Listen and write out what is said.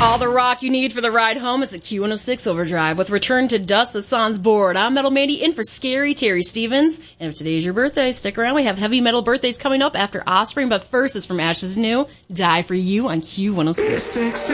All the rock you need for the ride home is a Q106 Overdrive with Return to Dust the Sans board. I'm Metal Mandy in for Scary Terry Stevens. And if today's your birthday, stick around. We have heavy metal birthdays coming up after Offspring, but first is from Ashes New, Die For You on Q106.